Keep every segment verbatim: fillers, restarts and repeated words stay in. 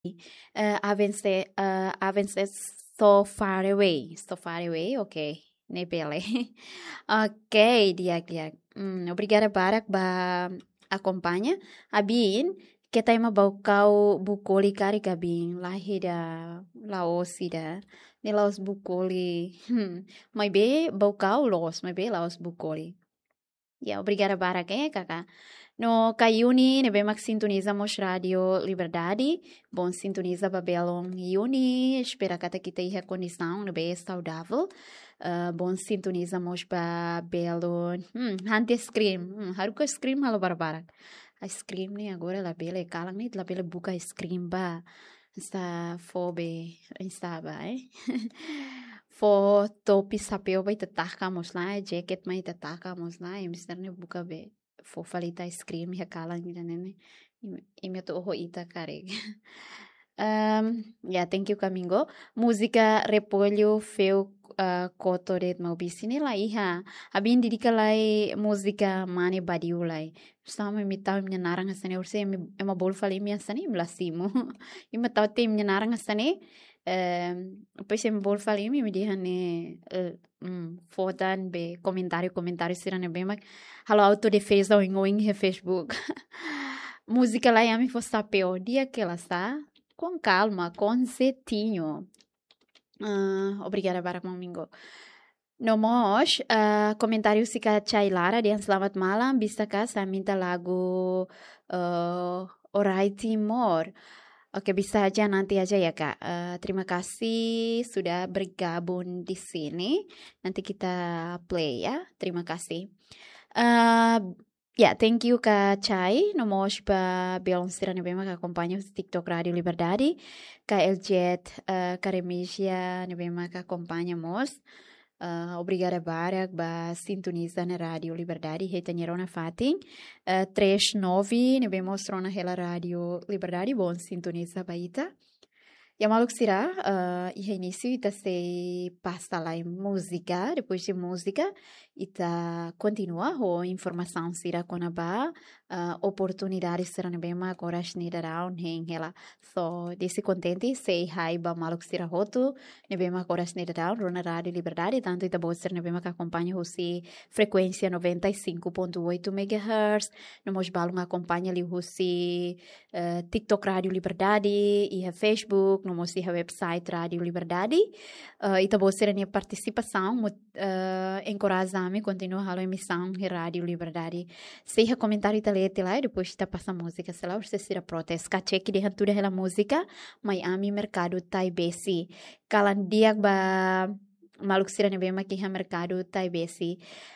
Uh, avance, uh, avance so far away. So far away, ok. Nebele. Ok, diak diak. Hmm, obrigada Barak ba acompanha. Abin, kita ima bau kau bukoli kari kabin lahi da laosi da. Ni laos bukoli. Hmm, mai be bau kau los, mai be laos bukoli. Ya, obrigada Barak eh, kakak. No Caiuni, ne bem sintonizamos Rádio Liberdade. Bom, sintoniza Babelon Iuni. Espera que aqui tenha condição, ne bem saudável. Uh, bom, sintonizamos Babelon. Hum, Hante Scream. Hum, haruka Scream halo barbara. A Scream ni agora la bele kalang ni la bele buka Scream ba. Está fobe, está ba, eh? Fo topi sapeu vai tatakamos lá, jacket mai tatakamos lá, e mister ne buka be. Fo falita scream ya kalang nila nene ime to ho ita kareg. Um, yeah, thank you Kamingo. Música Repolho feu uh, kotoret mau bisine la iha. Abin didika lai música mane badiu lai. Sama mi tau minha narang asane urse ema bol falei mi asane blasimo. Ima tau te minha narang asane. Um, depois em bol falei mi me diha ne uh, um, fodan be comentário comentário serane bem mas halo autodefesa o ingoing he Facebook. Música lá yami for sapeo dia que ela está com calma, com setinho. Uh, obrigada para Domingo. No mos, uh, comentário sika Chailara dia selamat malam bisa kah saya minta lagu uh, Alright Timor. Oke, bisa aja nanti aja ya Kak. Uh, terima kasih sudah bergabung di sini. Nanti kita play ya. Terima kasih. Uh, ya, yeah, thank you Kak Chai. Nomos pa Belon Sirane Bema que acompanha o TikTok Rádio Liberdade. Kak Eljet, uh, Kak Remisia Nebema que acompanhamos. Uh, obrigada Barak ba sintoniza na Rádio Liberdade retanherona fatin uh, três nove ne bem mostrou na hela Rádio Liberdade bom sintoniza baita e a maluco será uh, e início ita se passa lá em música depois de música ita continua ou informação será com a ba uh, oportunidade será bem mais agora schneiderão em ela so desse contente sei hi ba maluco será roto ne bem mais agora schneiderão na Rádio Liberdade tanto ita boa ser ne bem mais que acompanha o se frequência noventa e cinco ponto oito megahertz no mos balão acompanha ali o se uh, TikTok Rádio Liberdade e a Facebook no mos a website Rádio Liberdade uh, ita boa ser a minha participação uh, encoraja-me continua a emissão de Rádio Liberdade se a comentário ita lete lá e depois ita passa música sei lá você será protesto cache que de toda aquela música Miami Mercado Taibesi kalan dia ba maluk sira nebe maki ha Mercado Taibesi.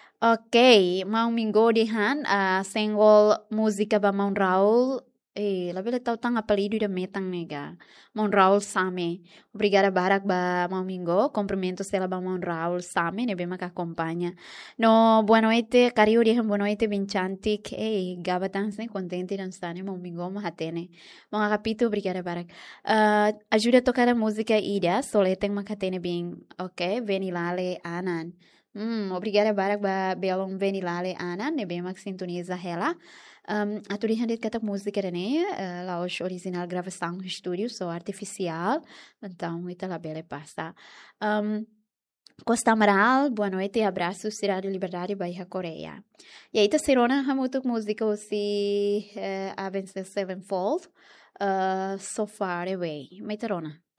Ok, mau minggu dihan uh, single música ba Mount Raul. Eh, labi le tau tang apelido da metang nega. Mount Raul Same. Obrigada Barak ba mau minggu. Cumprimentos dela ba Mount Raul Same, ne bem que acompanha. No, boa noite, cario dihan boa noite Vinchantik. Eh, gaba tang sen contente dançar, ne mau minggu mahatene. Mga kapito, obrigada Barak. Uh, ajuda a tocar a música Ida, soleteng makatene bem. Ok, Venilale Anan. Hum, obrigada Barak ba belong Venilale Anan, ne bem que sintoniza ela. Um, a turismo de cada música né uh, lá hoje original gravação no estúdio só artificial então ita lá bela passa um, Costa Amaral boa noite e abraço Rádio Liberdade Bahia Coreia e aí tá serona hamutuk música o se uh, Avenged Sevenfold uh, So Far Away Maitarona